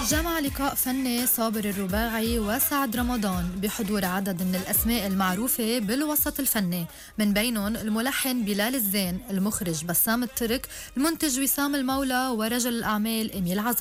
جمع لقاء فني صابر الرباعي وسعد رمضان بحضور عدد من الأسماء المعروفة بالوسط الفني، من بينهم الملحن بلال الزين، المخرج بسام الترك، المنتج وسام المولى، ورجل الأعمال إميل عزب.